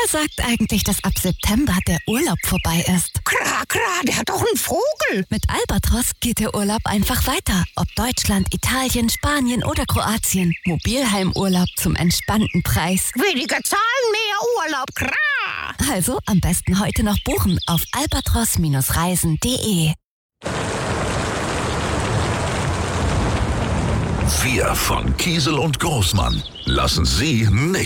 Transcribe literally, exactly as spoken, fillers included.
sagt eigentlich, dass ab September der Urlaub vorbei ist? Klar, klar, der hat doch einen Vogel. Mit Albatros geht der Urlaub einfach weiter. Ob Deutschland, Italien, Spanien oder Kroatien. Mobilheimurlaub zum entspannten Preis. Weniger Zahlen, mehr Urlaub, klar. Also am besten heute noch buchen auf albatros Reisen punkt de. Wir von Kiesel und Großmann lassen Sie nicht